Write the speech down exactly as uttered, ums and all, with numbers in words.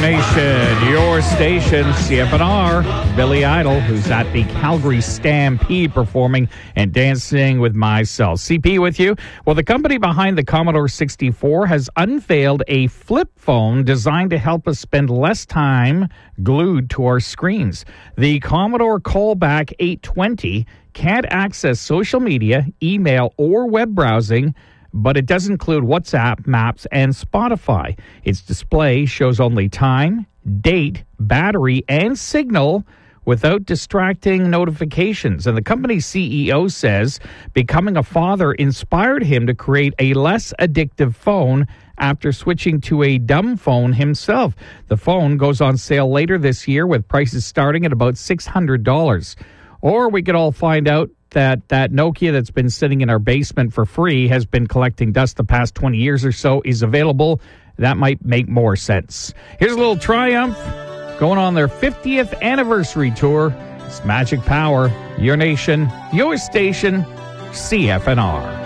Nation, your station, C F N R. Billy Idol, who's at the Calgary Stampede performing and dancing with myself. C P with you. Well, the company behind the Commodore sixty-four has unveiled a flip phone designed to help us spend less time glued to our screens. The Commodore Callback eight twenty can't access social media, email, or web browsing, but it does include WhatsApp, Maps, and Spotify. Its display shows only time, date, battery, and signal without distracting notifications. And the company's C E O says becoming a father inspired him to create a less addictive phone after switching to a dumb phone himself. The phone goes on sale later this year with prices starting at about six hundred dollars. Or we could all find out that that Nokia that's been sitting in our basement for free has been collecting dust the past twenty years or so is available. That might make more sense. Here's a little Triumph going on their fiftieth anniversary tour. It's Magic Power, your nation, your station, C F N R.